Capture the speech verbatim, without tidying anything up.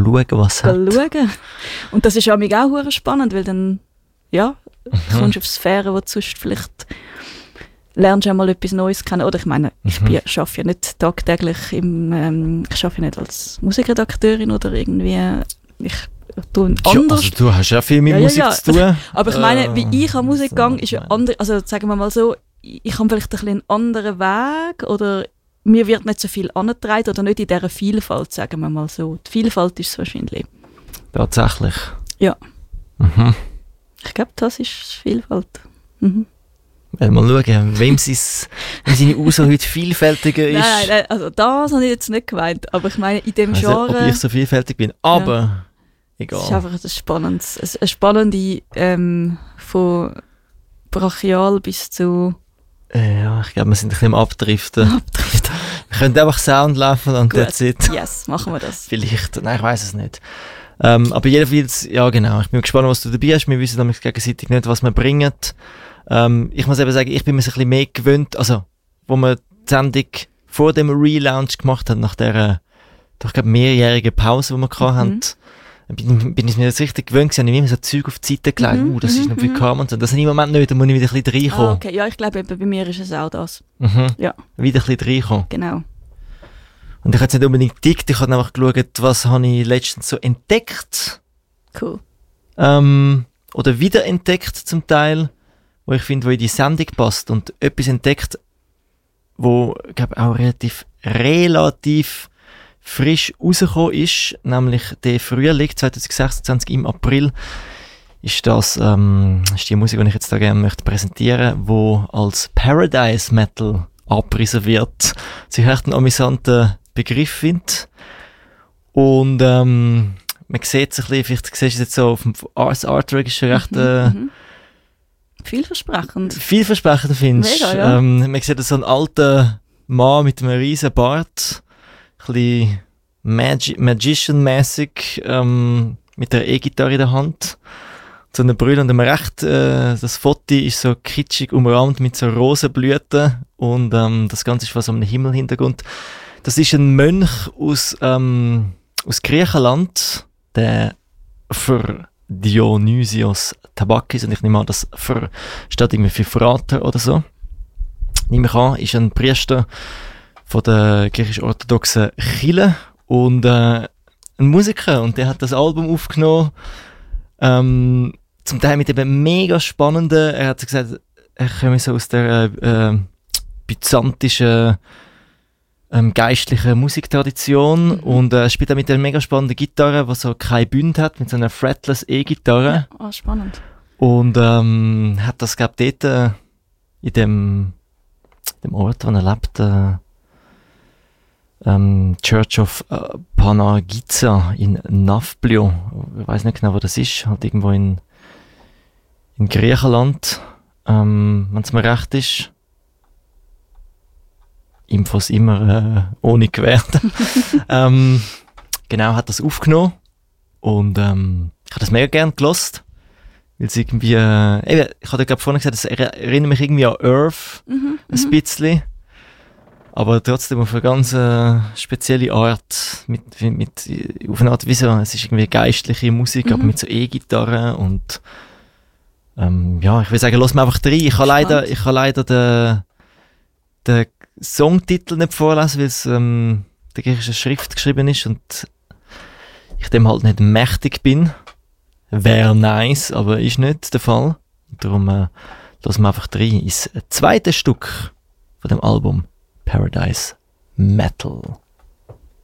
schauen, was Go hat. schauen. Und das ist ja mich auch hure spannend, weil dann, ja, Mhm. kommst du auf Sphären, wo du sonst vielleicht lernst du einmal etwas Neues kennen. Oder ich meine, ich Mhm. arbeite ja nicht tagtäglich im, ähm, ich arbeite nicht als Musikredakteurin oder irgendwie, ich tue Ja, anders. also du hast ja viel mit Ja, ja, Musik ja. zu tun. Aber ich meine, Äh, wie ich an Musik so, gehe, ist ja nein. anders, also sagen wir mal so, ich ich habe vielleicht ein bisschen einen anderen Weg oder mir wird nicht so viel angetragen oder nicht in dieser Vielfalt, sagen wir mal so. Die Vielfalt ist es wahrscheinlich. Tatsächlich. Ja. Mhm. Ich glaube, das ist Vielfalt. Mhm. Mal schauen, wem sein- wem seine Auswahl heute vielfältiger ist. Nein, nein, also das habe ich jetzt nicht gemeint. Aber ich meine, in dem Ich weiss nicht, ob Genre, ich so vielfältig bin, aber es ist egal. einfach ein spannendes, ein- eine spannende, ähm, von brachial bis zu Äh, Ja, ich glaube, wir sind ein bisschen am Abdriften. Abdrift. Wir können einfach Sound laufen und Gut. that's it. Yes, machen wir das. Vielleicht, nein, ich weiß es nicht. Ähm, aber jedenfalls, ja genau, ich bin gespannt, was du dabei hast. Wir wissen nämlich gegenseitig nicht, was wir bringen. Ähm, ich muss eben sagen, ich bin mir so ein bisschen mehr gewöhnt, also, wo wir die Sendung vor dem Relaunch gemacht haben, nach der, doch, ich glaube, mehrjährigen Pause, die wir gehabt Mhm. haben, bin, bin ich mir das richtig gewöhnt gewesen, ich habe immer so Zeug auf die Seite gelegt, Mhm, uh, das ist mhm, noch viel mhm. kam und so. Das habe ich im Moment nicht, da muss ich wieder ein bisschen reinkommen. Ah, okay. Ja, ich glaube, eben bei mir ist es auch das. Mhm. Ja. Wieder ein bisschen reinkommen. Genau. Und ich habe jetzt nicht unbedingt gedickt, ich habe einfach geschaut, was habe ich letztens so entdeckt. Cool. Ähm, oder wiederentdeckt zum Teil, wo ich finde, wo in die Sendung passt und etwas entdeckt, wo, ich glaube, auch relativ, relativ frisch rausgekommen ist, nämlich der Frühling zwanzig sechsundzwanzig im April, ist das, ähm, ist die Musik, die ich jetzt da gerne möchte präsentieren, wo als Paradise Metal abgepriesen wird. Sie echt einen amüsanten Begriff findet. Und, ähm, man sieht es ein bisschen, vielleicht siehst du es jetzt so auf dem Art Artwork, ist schon recht äh, Mhm. Vielversprechend. vielversprechend, findest du. Mega, ja. Ähm, man sieht so einen alten Mann mit einem riesen Bart, ein bisschen Magi Magician-mäßig, ähm, mit der E-Gitarre in der Hand. So eine Brille und einem recht, äh, das Foto ist so kitschig umrahmt mit so Rosenblüten und ähm, das Ganze ist fast um den Himmelhintergrund. Das ist ein Mönch aus, ähm, aus Griechenland, der für Dionysios Tabakis, und ich nehme an, das für steht irgendwie für Frater oder so. Nehme ich an, ist ein Priester von der griechisch-orthodoxen Kirche und äh, ein Musiker, und der hat das Album aufgenommen, ähm, zum Teil mit eben mega spannenden, er hat gesagt, er komme so aus der äh, äh, byzantischen ähm, geistlichen Musiktradition, Mhm. und äh, spielt auch mit einer mega spannenden Gitarre, die so kein Bund hat, mit so einer fretless E-Gitarre. Ja, ah, spannend. Und ähm, hat das, glaube ich, dort äh, in dem, dem Ort, wo er lebt, äh, ähm, Church of äh, Panagitsa in Nafplio. Ich weiß nicht genau, wo das ist. Halt irgendwo in, in Griechenland. Ähm, wenn es mir recht ist. Infos immer äh, ohne Gewähr. ähm, genau, hat das aufgenommen. Und ähm, ich habe das mega gern gelost. Weil es irgendwie, äh, eben, ich hatte glaube vorhin gesagt, es er- erinnert mich irgendwie an Earth, Mhm. ein Mhm. bisschen. Aber trotzdem auf eine ganz äh, spezielle Art. Mit, mit, auf eine Art, wie so, es ist irgendwie geistliche Musik, Mhm. aber mit so E-Gitarre und ähm, ja, ich will sagen, lass mir einfach rein. Ich kann leider, Spannend. ich kann leider den, den Songtitel nicht vorlesen, weil es ähm, der griechische Schrift geschrieben ist und ich dem halt nicht mächtig bin. Wäre nice, aber ist nicht der Fall. Und darum äh, lassen wir einfach rein ins zweite Stück von dem Album Paradise Metal.